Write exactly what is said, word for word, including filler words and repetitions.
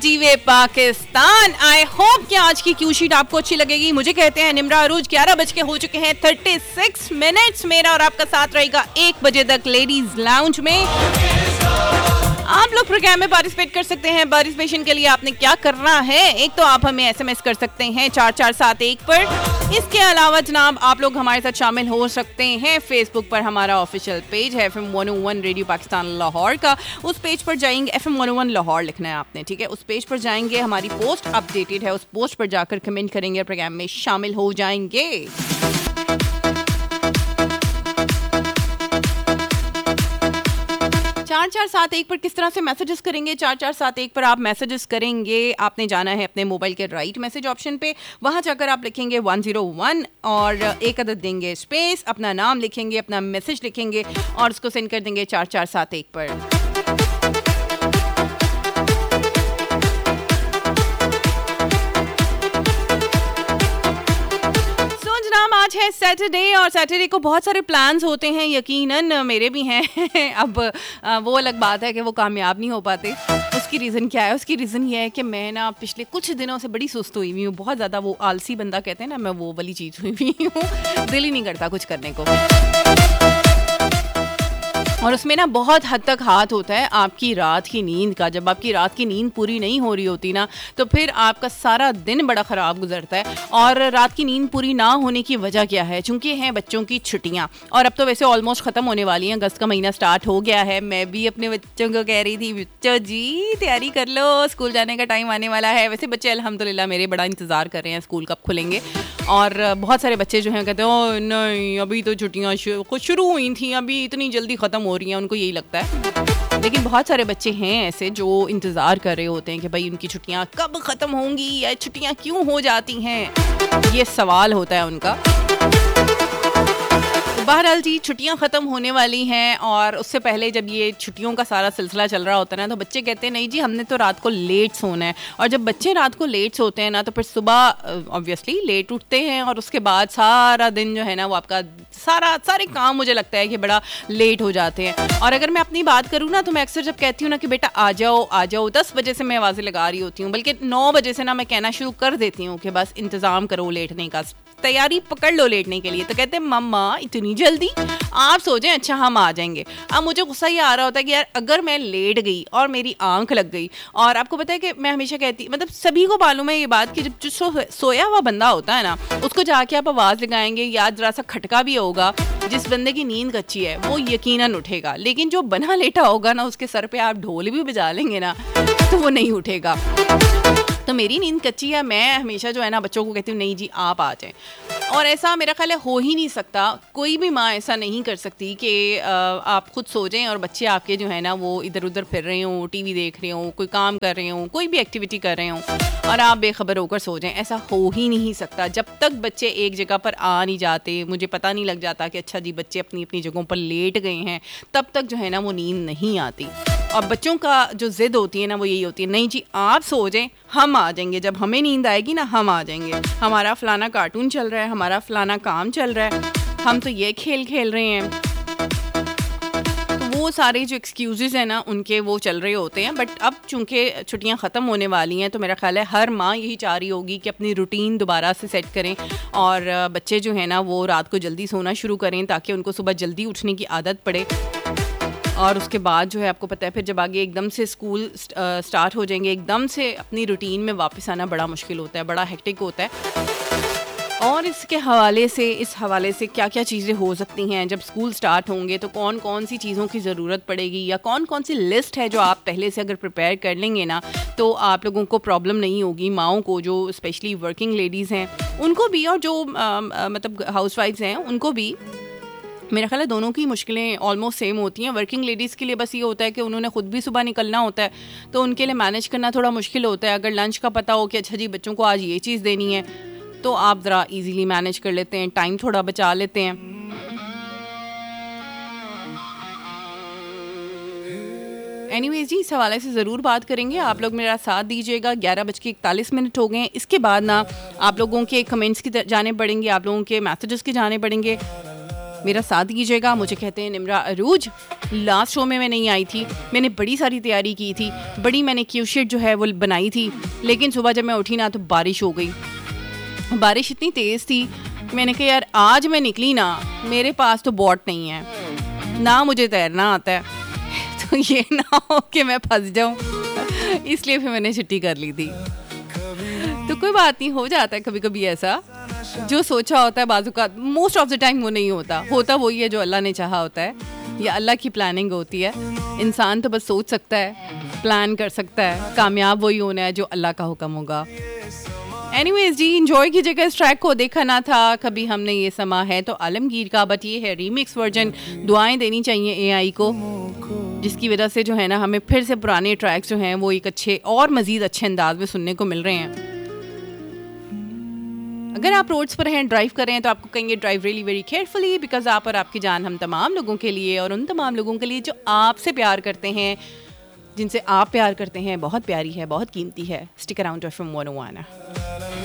जीवे Pakistan. I hope कि आज की क्यू शीट आपको अच्छी लगेगी। मुझे कहते हैं निम्रा अरूज। ग्यारह बज के हो चुके हैं छत्तीस मिनट्स। मेरा और आपका साथ रहेगा एक बजे तक लेडीज लाउंज में। आप लोग प्रोग्राम में पार्टिसिपेट कर सकते हैं। पार्टिसिपेशन के लिए आपने क्या करना है, एक तो आप हमें एसएमएस कर सकते हैं चार चार सात एक पर। इसके अलावा जनाब आप लोग हमारे साथ शामिल हो सकते हैं फेसबुक पर। हमारा ऑफिशियल पेज है एफएम वन ओ वन रेडियो पाकिस्तान लाहौर का। उस पेज पर जाएंगे, एफएम वन ओ वन लाहौर लिखना है आपने, ठीक है। उस पेज पर जाएंगे, हमारी पोस्ट अपडेटेड है, उस पोस्ट पर जाकर कमेंट करेंगे, प्रोग्राम में शामिल हो जाएंगे। चार चार सात एक पर किस तरह से मैसेजेस करेंगे? चार चार सात एक पर आप मैसेजेस करेंगे, आपने जाना है अपने मोबाइल के राइट मैसेज ऑप्शन पे। वहां जाकर आप लिखेंगे वन ज़ीरो वन और एक अदद देंगे स्पेस, अपना नाम लिखेंगे, अपना मैसेज लिखेंगे और उसको सेंड कर देंगे चार चार सात एक पर। आज है सैटरडे और सैटरडे को बहुत सारे प्लान्स होते हैं, यकीनन मेरे भी हैं। अब वो अलग बात है कि वो कामयाब नहीं हो पाते। उसकी रीज़न क्या है? उसकी रीज़न ये है कि मैं ना पिछले कुछ दिनों से बड़ी सुस्त हुई हुई हूँ। बहुत ज़्यादा वो आलसी बंदा कहते हैं ना, मैं वो वाली चीज़ हुई हुई हूँ। दिल ही नहीं करता कुछ करने को। और उसमें ना बहुत हद तक हाथ होता है आपकी रात की नींद का। जब आपकी रात की नींद पूरी नहीं हो रही होती ना, तो फिर आपका सारा दिन बड़ा ख़राब गुजरता है। और रात की नींद पूरी ना होने की वजह क्या है? चूँकि हैं बच्चों की छुट्टियाँ, और अब तो वैसे ऑलमोस्ट ख़त्म होने वाली हैं। अगस्त का महीना स्टार्ट हो गया है। मैं भी अपने बच्चों को कह रही थी, बच्चों जी तैयारी कर लो, स्कूल जाने का टाइम आने वाला है। वैसे बच्चे अल्हम्दुलिल्लाह मेरे बड़ा इंतज़ार कर रहे हैं स्कूल कब खुलेंगे। और बहुत सारे बच्चे जो हैं कहते हैं ओ नहीं अभी तो छुट्टियाँ शुरू हुई थी, अभी इतनी जल्दी ख़त्म हो रही हैं, उनको यही लगता है। लेकिन बहुत सारे बच्चे हैं ऐसे जो इंतज़ार कर रहे होते हैं कि भाई उनकी छुट्टियां कब ख़त्म होंगी या छुट्टियां क्यों हो जाती हैं, ये सवाल होता है उनका। बहरहाल जी छुट्टियां ख़त्म होने वाली हैं और उससे पहले जब ये छुट्टियों का सारा सिलसिला चल रहा होता है ना, तो बच्चे कहते हैं नहीं जी हमने तो रात को लेट सोना है। और जब बच्चे रात को लेट सोते हैं ना, तो फिर सुबह ऑब्वियसली लेट उठते हैं और उसके बाद सारा दिन जो है ना वो आपका सारा सारे काम मुझे लगता है कि बड़ा लेट हो जाते हैं। और अगर मैं अपनी बात करूँ ना, तो मैं अक्सर जब कहती हूँ ना कि बेटा आ जाओ आ जाओ, दस बजे से मैं आवाज़ें लगा रही होती हूँ, बल्कि नौ बजे से ना मैं कहना शुरू कर देती हूँ कि बस इंतज़ाम करो लेटने का, तैयारी पकड़ लो लेटने के लिए। तो कहते हैं मम्मा इतनी जल्दी, आप सो जाएं, अच्छा हम आ जाएंगे। अब मुझे गुस्सा ये आ रहा होता है कि यार अगर मैं लेट गई और मेरी आंख लग गई, और आपको पता है कि मैं हमेशा कहती, मतलब सभी को मालूम है ये बात कि जब जो सो, सोया हुआ बंदा होता है ना, उसको जाके आप आवाज़ लगाएंगे या जरा सा खटका भी होगा, जिस बंदे की नींद कच्ची है वो यकीनन उठेगा। लेकिन जो बना लेटा होगा ना, उसके सर पे आप ढोल भी बजा लेंगे ना, तो वो नहीं उठेगा। तो मेरी नींद कच्ची है, मैं हमेशा जो है ना बच्चों को कहती हूँ नहीं जी आप आ जाएं। और ऐसा मेरा ख्याल है हो ही नहीं सकता, कोई भी माँ ऐसा नहीं कर सकती कि आप खुद सो जाएं और बच्चे आपके जो है ना वो इधर उधर फिर रहे हों, टीवी देख रहे हों, कोई काम कर रहे हों, कोई भी एक्टिविटी कर रहे हों और आप बेखबर होकर सो जाएं। ऐसा हो ही नहीं सकता। जब तक बच्चे एक जगह पर आ नहीं जाते, मुझे पता नहीं लग जाता कि अच्छा जी बच्चे अपनी अपनी जगहों पर लेट गए हैं, तब तक जो है ना वो नींद नहीं आती। और बच्चों का जो ज़िद होती है ना वो यही होती है, नहीं जी आप सो जाएं, हम आ जाएंगे, जब हमें नींद आएगी ना हम आ जाएंगे। हमारा फलाना कार्टून चल रहा है, हमारा फलाना काम चल रहा है, हम तो ये खेल खेल रहे हैं। तो वो सारे जो एक्सक्यूज़ेस हैं ना उनके वो चल रहे होते हैं। बट अब चूँकि छुट्टियां ख़त्म होने वाली हैं, तो मेरा ख्याल है हर माँ यही चाह रही होगी कि अपनी रूटीन दोबारा से सेट करें और बच्चे जो है ना वो रात को जल्दी सोना शुरू करें, ताकि उनको सुबह जल्दी उठने की आदत पड़े। और उसके बाद जो है आपको पता है फिर जब आगे एकदम से स्कूल स्टार्ट हो जाएंगे, एकदम से अपनी रूटीन में वापस आना बड़ा मुश्किल होता है, बड़ा हेक्टिक होता है। और इसके हवाले से इस हवाले से क्या क्या चीज़ें हो सकती हैं जब स्कूल स्टार्ट होंगे, तो कौन कौन सी चीज़ों की ज़रूरत पड़ेगी या कौन कौन सी लिस्ट है जो आप पहले से अगर प्रिपेयर कर लेंगे ना, तो आप लोगों को प्रॉब्लम नहीं होगी। माओं को जो स्पेशली वर्किंग लेडीज़ हैं उनको भी, और जो आ, आ, मतलब हाउसवाइफ्स हैं उनको भी, मेरा ख्याल है दोनों की मुश्किलें ऑलमोस्ट सेम होती हैं। वर्किंग लेडीज़ के लिए बस ये होता है कि उन्होंने खुद भी सुबह निकलना होता है, तो उनके लिए मैनेज करना थोड़ा मुश्किल होता है। अगर लंच का पता हो कि अच्छा जी बच्चों को आज ये चीज़ देनी है, तो आप ज़रा इजीली मैनेज कर लेते हैं, टाइम थोड़ा बचा लेते हैं। एनीवेज जी इस हवाले से ज़रूर बात करेंगे, आप लोग मेरा साथ दीजिएगा। ग्यारह बज के इकतालीस मिनट हो गए हैं। इसके बाद ना आप लोगों के कमेंट्स की जाने पड़ेंगे, आप लोगों के मैसेजेस के जाने पड़ेंगे। मेरा साथ दीजिएगा। मुझे कहते हैं निम्रा अरूज। लास्ट शो में मैं नहीं आई थी, मैंने बड़ी सारी तैयारी की थी, बड़ी मैंने क्यू शीट जो है वो बनाई थी, लेकिन सुबह जब मैं उठी ना तो बारिश हो गई। बारिश इतनी तेज़ थी, मैंने कहा यार आज मैं निकली ना, मेरे पास तो बोट नहीं है, ना मुझे तैरना आता है, तो ये ना हो कि मैं फंस जाऊँ, इसलिए फिर मैंने छुट्टी कर ली थी। तो कोई बात नहीं, हो जाता है कभी कभी ऐसा, जो सोचा होता है बाजू का मोस्ट ऑफ द टाइम वो नहीं होता, होता वही है जो अल्लाह ने चाहा होता है, या अल्लाह की प्लानिंग होती है। इंसान तो बस सोच सकता है, प्लान कर सकता है, कामयाब वही होना है जो अल्लाह का हुक्म होगा। एनीवेज जी, इंजॉय कीजिएगा इस ट्रैक को। देखा ना था कभी हमने ये समा है तो आलमगीर का, बट ये है रीमिक्स वर्जन। दुआएं देनी चाहिए एआई को, जिसकी वजह से जो है ना हमें फिर से पुराने ट्रैक्स जो हैं वो एक अच्छे और मज़ीद अच्छे अंदाज में सुनने को मिल रहे हैं। अगर आप रोड्स पर हैं, ड्राइव कर रहे हैं, तो आपको कहेंगे drive really very carefully, because आप और आपकी जान हम तमाम लोगों के लिए, और उन तमाम लोगों के लिए जो आपसे प्यार करते हैं, जिनसे आप प्यार करते हैं, बहुत प्यारी है, बहुत कीमती है। Stick around F M one ओ वन।